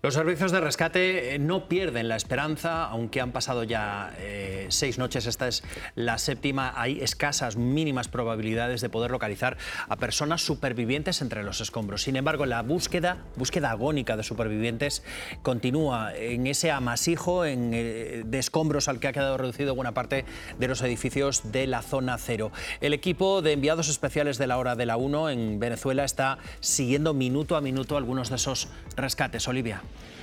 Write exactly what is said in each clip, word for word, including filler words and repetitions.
Los servicios de rescate no pierden la esperanza, aunque han pasado ya eh, seis noches, esta es la séptima, hay escasas, mínimas probabilidades de poder localizar a personas supervivientes entre los escombros. Sin embargo, la búsqueda, búsqueda agónica de supervivientes continúa en ese amasijo en, eh, de escombros al que ha quedado reducido buena parte de los edificios de la zona cero. El equipo de enviados especiales de la Hora de la Uno en Venezuela está siguiendo minuto a minuto algunos de esos rescates. Olivia.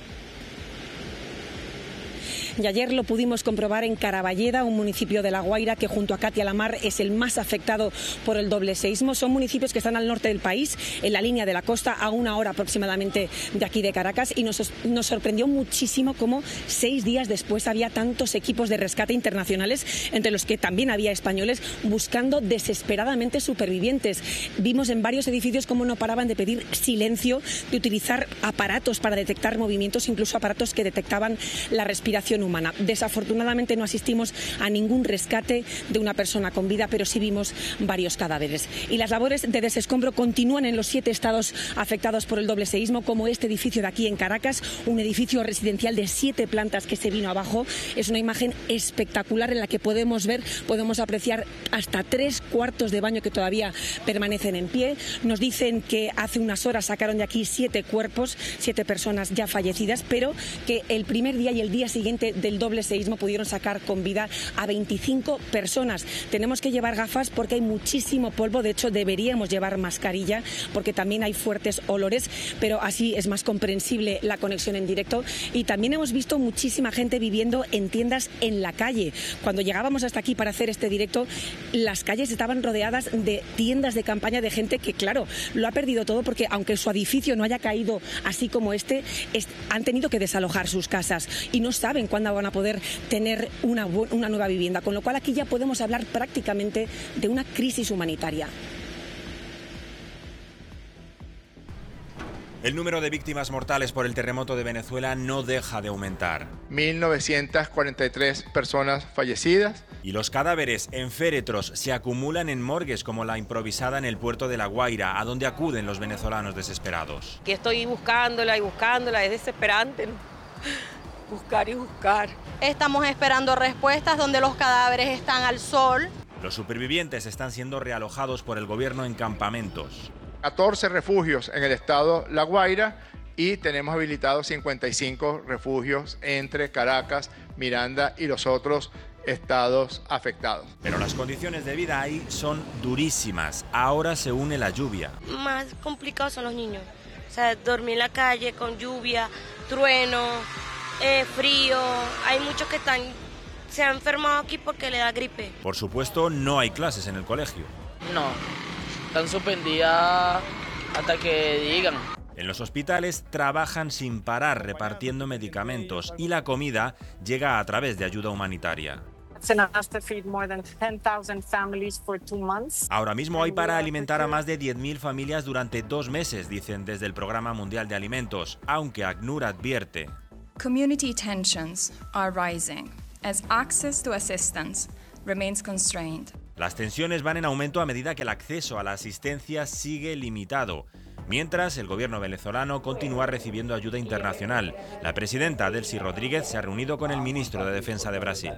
Y ayer lo pudimos comprobar en Caraballeda, un municipio de La Guaira que junto a Catia la Mar es el más afectado por el doble seísmo. Son municipios que están al norte del país, en la línea de la costa, a una hora aproximadamente de aquí de Caracas, y nos, nos sorprendió muchísimo cómo seis días después había tantos equipos de rescate internacionales, entre los que también había españoles, buscando desesperadamente supervivientes. Vimos en varios edificios cómo no paraban de pedir silencio, de utilizar aparatos para detectar movimientos, incluso aparatos que detectaban la respiración humana. Desafortunadamente no asistimos a ningún rescate de una persona con vida, pero sí vimos varios cadáveres. Y las labores de desescombro continúan en los siete estados afectados por el doble seísmo, como este edificio de aquí en Caracas, un edificio residencial de siete plantas que se vino abajo. Es una imagen espectacular en la que podemos ver, podemos apreciar hasta tres cuartos de baño que todavía permanecen en pie. Nos dicen que hace unas horas sacaron de aquí siete cuerpos, siete personas ya fallecidas, pero que el primer día y el día siguiente del doble seísmo pudieron sacar con vida a veinticinco personas. Tenemos que llevar gafas porque hay muchísimo polvo, de hecho deberíamos llevar mascarilla porque también hay fuertes olores, pero así es más comprensible la conexión en directo. Y también hemos visto muchísima gente viviendo en tiendas en la calle. Cuando llegábamos hasta aquí para hacer este directo, las calles estaban rodeadas de tiendas de campaña de gente que, claro, lo ha perdido todo porque aunque su edificio no haya caído así como este, es, han tenido que desalojar sus casas y no saben cuándo van a poder tener una, una nueva vivienda, con lo cual aquí ya podemos hablar prácticamente de una crisis humanitaria. El número de víctimas mortales por el terremoto de Venezuela no deja de aumentar. mil novecientas cuarenta y tres personas fallecidas. Y los cadáveres en féretros se acumulan en morgues como la improvisada en el puerto de La Guaira, a donde acuden los venezolanos desesperados. Aquí estoy buscándola y buscándola, es desesperante, ¿no? Buscar y buscar. Estamos esperando respuestas donde los cadáveres están al sol. Los supervivientes están siendo realojados por el gobierno en campamentos. catorce refugios en el estado La Guaira y tenemos habilitados cincuenta y cinco refugios entre Caracas, Miranda y los otros estados afectados. Pero las condiciones de vida ahí son durísimas. Ahora se une la lluvia. Más complicados son los niños. O sea, dormir en la calle con lluvia, trueno, eh, frío. Hay muchos que están, se han enfermado aquí porque le da gripe. Por supuesto, no hay clases en el colegio. No, están suspendidas hasta que digan. En los hospitales trabajan sin parar repartiendo medicamentos y la comida llega a través de ayuda humanitaria. Ahora mismo hay para alimentar a más de diez mil familias durante dos meses, dicen desde el Programa Mundial de Alimentos, aunque ACNUR advierte. Community tensions are rising as access to assistance remains constrained. Las tensiones van en aumento a medida que el acceso a la asistencia sigue limitado. Mientras, el gobierno venezolano continúa recibiendo ayuda internacional. La presidenta Delcy Rodríguez se ha reunido con el ministro de Defensa de Brasil.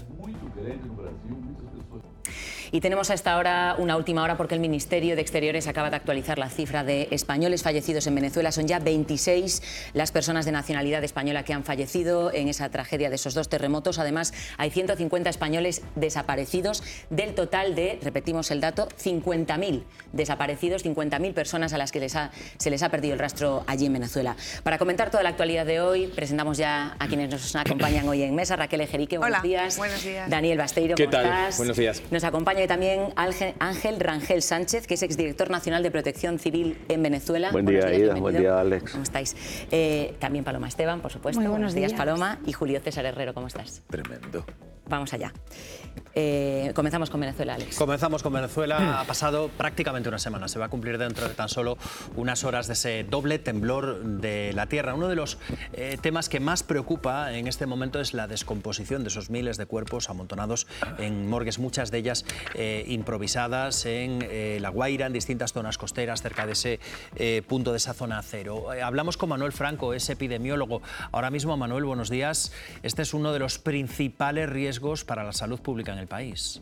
Y tenemos a esta hora una última hora porque el Ministerio de Exteriores acaba de actualizar la cifra de españoles fallecidos en Venezuela. Son ya veintiséis las personas de nacionalidad española que han fallecido en esa tragedia de esos dos terremotos. Además, hay ciento cincuenta españoles desaparecidos del total de, repetimos el dato, cincuenta mil desaparecidos, cincuenta mil personas a las que les ha, se les ha perdido el rastro allí en Venezuela. Para comentar toda la actualidad de hoy, presentamos ya a quienes nos acompañan hoy en mesa. Raquel Ejerique, buenos Hola, días. Buenos días. Daniel Basteiro, ¿qué ¿cómo tal? estás? Buenos días. Nos acompaña también Ángel Rangel Sánchez, que es exdirector nacional de Protección Civil en Venezuela. Buen día, días, Ida. Buen día, Alex. ¿Cómo estáis? Eh, también Paloma Esteban, por supuesto. Muy buenos días, días, Paloma. Y Julio César Herrero, ¿cómo estás? Tremendo. Vamos allá. Eh, comenzamos con Venezuela, Alex. Comenzamos con Venezuela. Ha pasado prácticamente una semana. Se va a cumplir dentro de tan solo unas horas de ese doble temblor de la tierra. Uno de los eh, temas que más preocupa en este momento es la descomposición de esos miles de cuerpos amontonados en morgues, muchas de ellas eh, improvisadas en eh, La Guaira, en distintas zonas costeras, cerca de ese eh, punto de esa zona cero. Eh, hablamos con Manuel Franco, es epidemiólogo. Ahora mismo, Manuel, buenos días. Este es uno de los principales riesgos para la salud pública en el país.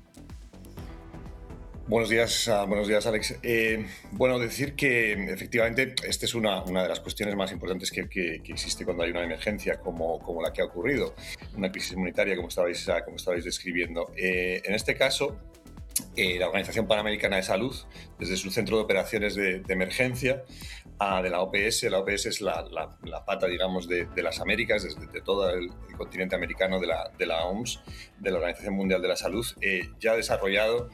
Buenos días, uh, buenos días, Alex. Eh, bueno, decir que efectivamente esta es una, una de las cuestiones más importantes que, que, que existe cuando hay una emergencia como, como la que ha ocurrido, una crisis humanitaria como estabais, como estabais describiendo. Eh, en este caso, eh, la Organización Panamericana de Salud, desde su centro de operaciones de, de emergencia, Uh, de la O P S. La O P S es la, la, la pata, digamos, de, de las Américas, desde de todo el, el continente americano de la, de la O M S, de la Organización Mundial de la Salud. Eh, ya ha desarrollado,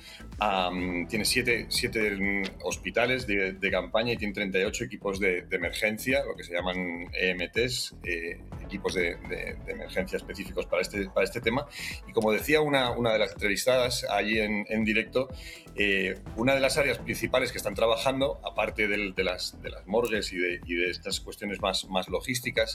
um, tiene siete, siete hospitales de, de campaña y tiene treinta y ocho equipos de, de emergencia, lo que se llaman E M Ts, eh, equipos de, de, de emergencia específicos para este, para este tema. Y como decía una, una de las entrevistadas allí en, en directo, eh, una de las áreas principales que están trabajando, aparte del, de las, de las morgues y de, y de estas cuestiones más, más logísticas,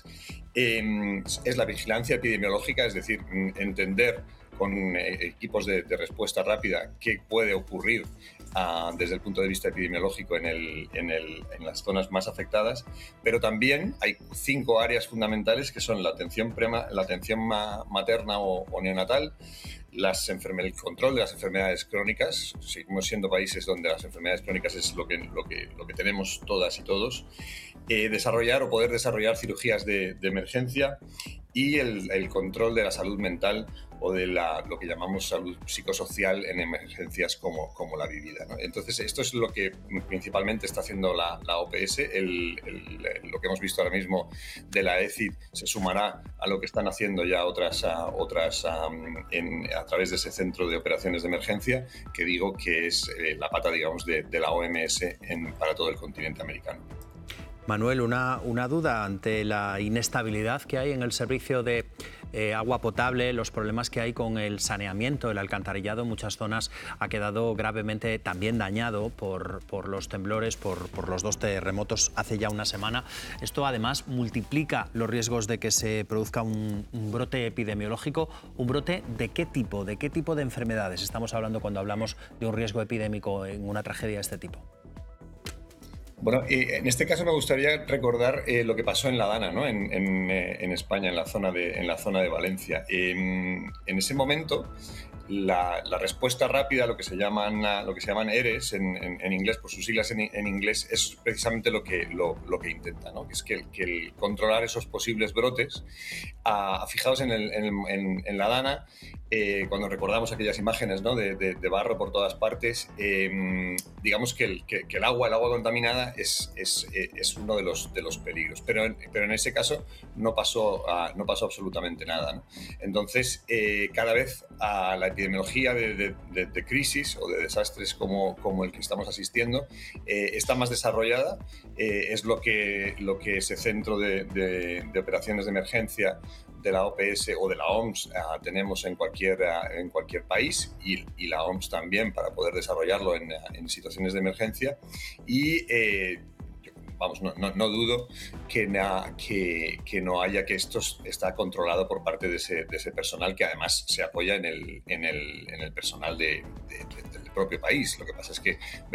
eh, es la vigilancia epidemiológica, es decir, entender con eh, equipos de, de respuesta rápida qué puede ocurrir uh, desde el punto de vista epidemiológico en, el, en, el, en las zonas más afectadas, pero también hay cinco áreas fundamentales que son la atención, prema, la atención ma, materna o, o neonatal, las el control de las enfermedades crónicas. Seguimos siendo países donde las enfermedades crónicas es lo que, lo que, lo que tenemos todas y todos. Eh, desarrollar o poder desarrollar cirugías de, de emergencia y el, el control de la salud mental o de la, lo que llamamos salud psicosocial en emergencias como, como la vivida, ¿no? Entonces, esto es lo que principalmente está haciendo la, la O P S. El, el, lo que hemos visto ahora mismo de la E C I D se sumará a lo que están haciendo ya otras, a, otras a, en, a través de ese centro de operaciones de emergencia, que digo que es eh, la pata, digamos, de, de la O M S en, para todo el continente americano. Manuel, una, una duda ante la inestabilidad que hay en el servicio de eh, agua potable, los problemas que hay con el saneamiento, el alcantarillado en muchas zonas ha quedado gravemente también dañado por, por los temblores, por, por los dos terremotos hace ya una semana. Esto además multiplica los riesgos de que se produzca un, un brote epidemiológico. ¿Un brote de qué tipo? ¿De qué tipo de enfermedades estamos hablando cuando hablamos de un riesgo epidémico en una tragedia de este tipo? Bueno, eh, en este caso me gustaría recordar eh, lo que pasó en La Dana, ¿no? en, en, eh, en España, en la zona de, en la zona de Valencia. Eh, en ese momento, la, la respuesta rápida, lo que se llaman, lo que se llaman E R E S en, en, en inglés, por sus siglas en, en inglés, es precisamente lo que, lo, lo que intenta, ¿no? Que es que, que el controlar esos posibles brotes. Ah, fijaos en, el, en, en, en La Dana, eh, cuando recordamos aquellas imágenes, ¿no? de, de, de barro por todas partes, eh, digamos que el, que, que el agua, el agua contaminada es, es, es uno de los, de los peligros, pero en, pero en ese caso no pasó, uh, no pasó absolutamente nada, ¿no? Entonces, eh, cada vez a la epidemiología de, de, de, de crisis o de desastres como, como el que estamos asistiendo eh, está más desarrollada, eh, es lo que, lo que ese centro de, de, de operaciones de emergencia de la O P S o de la O M S uh, tenemos en cualquier, uh, en cualquier país y, y la O M S también para poder desarrollarlo en, en situaciones de emergencia y eh, vamos, no, no, no dudo que, na, que, que no haya que esto está controlado por parte de ese, de ese personal que además se apoya en el, en el, en el personal de, de, de, del propio país. Lo que pasa es que